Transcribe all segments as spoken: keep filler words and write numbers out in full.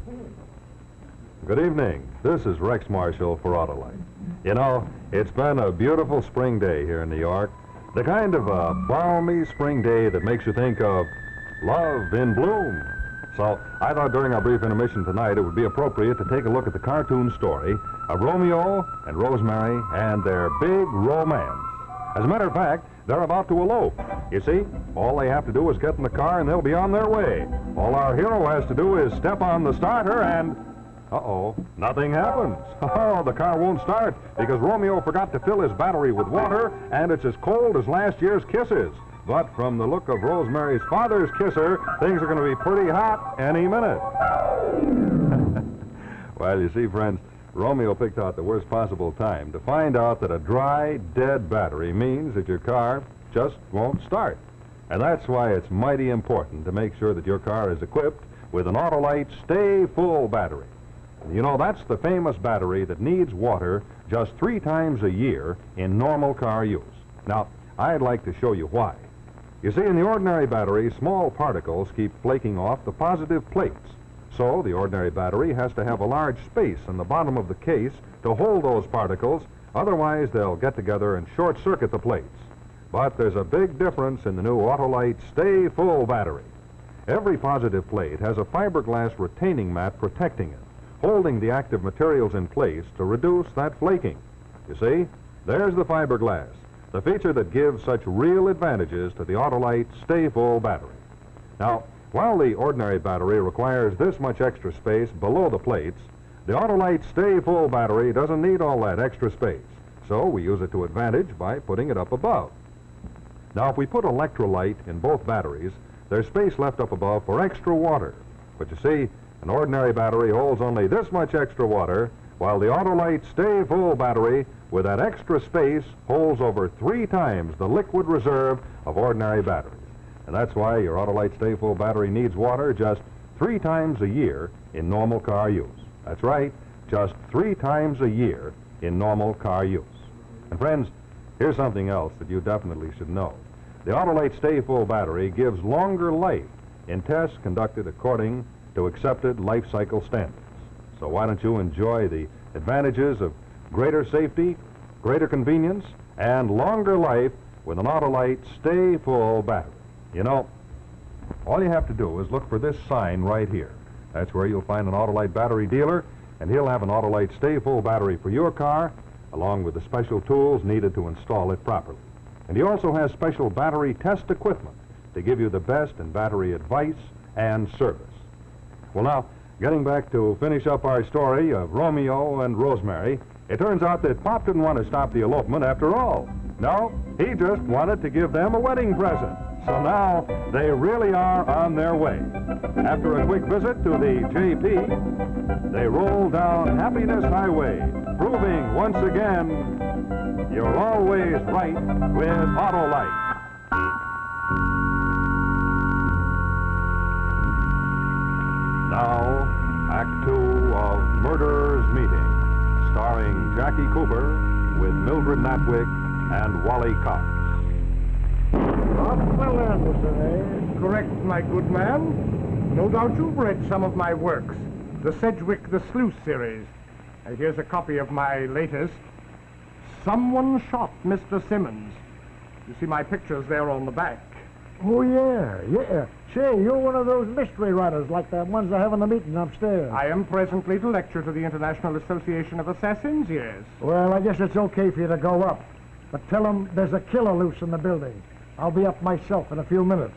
Good evening. This is Rex Marshall for Autolite. You know, it's been a beautiful spring day here in New York. The kind of a balmy spring day that makes you think of love in bloom. So I thought during our brief intermission tonight it would be appropriate to take a look at the cartoon story of Romeo and Rosemary and their big romance. As a matter of fact, they're about to elope. You see, all they have to do is get in the car and they'll be on their way. All our hero has to do is step on the starter and... Uh-oh, nothing happens. Oh, the car won't start because Romeo forgot to fill his battery with water and it's as cold as last year's kisses. But from the look of Rosemary's father's kisser, things are going to be pretty hot any minute. Well, you see, friends, Romeo picked out the worst possible time to find out that a dry, dead battery means that your car just won't start. And that's why it's mighty important to make sure that your car is equipped with an Autolite Stay Full battery. You know, that's the famous battery that needs water just three times a year in normal car use. Now, I'd like to show you why. You see, in the ordinary battery, small particles keep flaking off the positive plates. So the ordinary battery has to have a large space in the bottom of the case to hold those particles, otherwise they'll get together and short-circuit the plates. But there's a big difference in the new Autolite Stay Full battery. Every positive plate has a fiberglass retaining mat protecting it, holding the active materials in place to reduce that flaking. You see, there's the fiberglass, the feature that gives such real advantages to the Autolite Stay Full battery. Now, while the ordinary battery requires this much extra space below the plates, the Autolite Stay Full battery doesn't need all that extra space, so we use it to advantage by putting it up above. Now, if we put electrolyte in both batteries, there's space left up above for extra water. But you see, an ordinary battery holds only this much extra water, while the Autolite Stay Full battery, with that extra space, holds over three times the liquid reserve of ordinary batteries. And that's why your Autolite Stay Full battery needs water just three times a year in normal car use. That's right, just three times a year in normal car use. And friends, here's something else that you definitely should know. The Autolite Stay Full battery gives longer life in tests conducted according to accepted life cycle standards. So why don't you enjoy the advantages of greater safety, greater convenience, and longer life with an Autolite Stay Full battery. You know, all you have to do is look for this sign right here. That's where you'll find an Autolite battery dealer, and he'll have an Autolite Stay Full battery for your car, along with the special tools needed to install it properly. And he also has special battery test equipment to give you the best in battery advice and service. Well, now, getting back to finish up our story of Romeo and Rosemary, it turns out that Pop didn't want to stop the elopement after all. No, he just wanted to give them a wedding present. So now they really are on their way. After a quick visit to the J P, they roll down Happiness Highway, proving once again you're always right with Autolite. Now, Act Two of Murderer's Meeting, starring Jackie Cooper with Mildred Natwick and Wally Cox. Well, Anderson, eh? Correct, my good man. No doubt you've read some of my works, the Sedgwick the Sleuth series. And here's a copy of my latest, Someone Shot Mister Simmons. You see my pictures there on the back. Oh, yeah, yeah. Say, you're one of those mystery writers like the ones they have in the meeting upstairs. I am presently to lecture to the International Association of Assassins, yes. Well, I guess it's okay for you to go up. But tell them there's a killer loose in the building. I'll be up myself in a few minutes.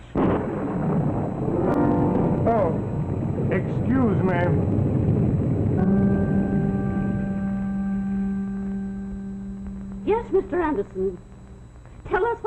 Oh, excuse me. Yes, Mister Anderson. Tell us what